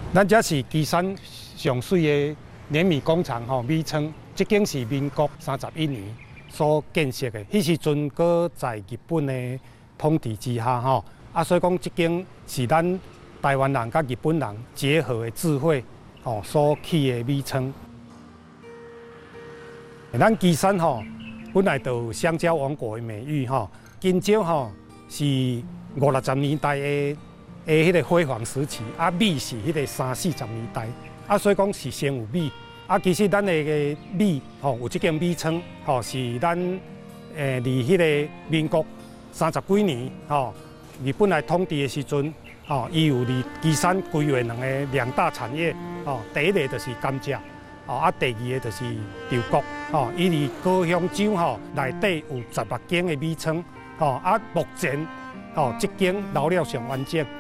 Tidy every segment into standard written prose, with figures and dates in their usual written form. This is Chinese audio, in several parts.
咱这是旗山上水的碾米工厂米仓，这间是民国31年所建设的。迄时阵搁在日本的统治之下所以讲这间是咱台湾人甲日本人结合的智慧所起的米仓。咱旗山本来就有香蕉王国的美誉金蕉是50-60年代的迄个辉煌时期，米是迄个30-40年代，所以讲是先有米。其实咱的米有这间米仓是咱离迄个民国30几年日本来统治的时阵伊有离旗山规划2大产业第一个就是甘蔗第二个就是稻谷伊离高雄州内底有16间的米仓目前这间留了上完整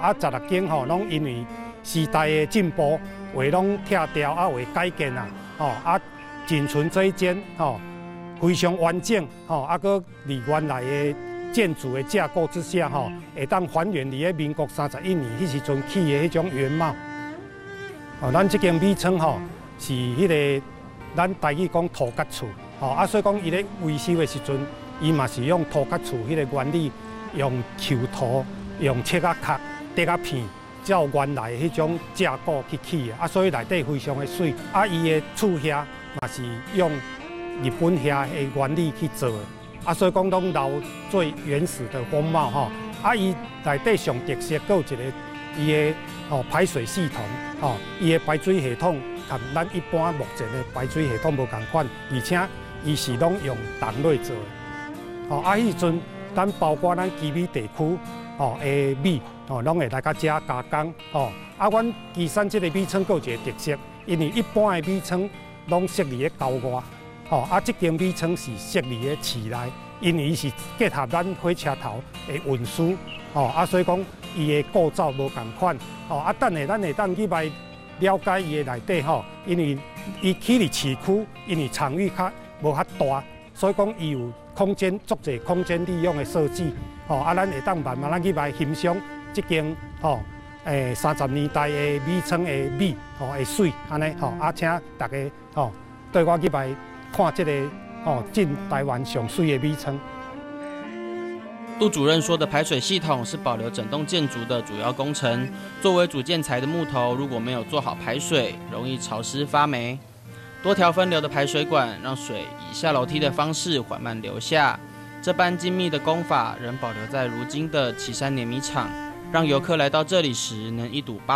16间拢因为时代的进步，话拢拆掉话改建仅存这一间非常完整搁离原来的建筑的架构之下会当还原伫民国31年迄时阵起的迄种原貌。咱这间米仓是迄个咱台语讲土角厝所以讲伊咧维修的时阵，伊嘛是用土角厝迄个原理，用球土、用切角片，照原来迄种架构去起的所以内底非常的水伊的厝遐嘛是用日本遐的原理去做的所以讲拢留最原始的风貌伊内底上特色，还有一个伊的排水系统伊的排水系统和咱一般目前的排水系统无同款，而且伊是拢用铜类做的迄阵咱包括咱基米地区的米拢会来甲遮加工阮旗山这个米仓有一个特色，因为一般的米仓拢设立咧郊外这间米仓是设立咧市内，因为伊是结合咱火车头的运输所以讲伊的构造无同款咱会当去来了解伊的内底因为伊起伫市区，因为场域较无遐大，所以讲伊有空间足侪空间利用的设计咱会当慢慢去来欣赏这间30年代的米仓的米的水安尼请大家带我去来看这个进台湾上水的米仓。 杜主任说的排水系统是保留整栋建筑的主要工程。作为主建材的木头，如果没有做好排水，容易潮湿发霉。多条分流的排水管让水以下楼梯的方式缓慢流下。这般精密的工法仍保留在如今的旗山碾米厂，让游客来到这里时能一睹